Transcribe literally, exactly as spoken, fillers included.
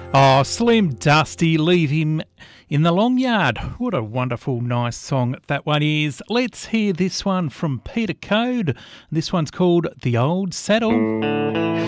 Oh, Slim Dusty, leave him in the long yard. What a wonderful, nice song that one is. Let's hear this one from Peter Code. This one's called The Old Saddle.